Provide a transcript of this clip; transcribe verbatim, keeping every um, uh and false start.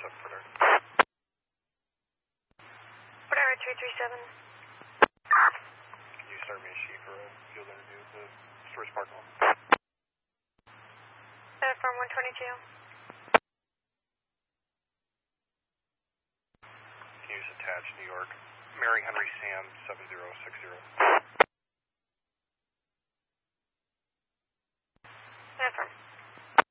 seven for there. Whatever, three three seven. Can you start me a sheet for a field interview at the storage parking lot? Uh, from one twenty-two. Can you use attached New York? Mary Henry Sam seven zero six zero.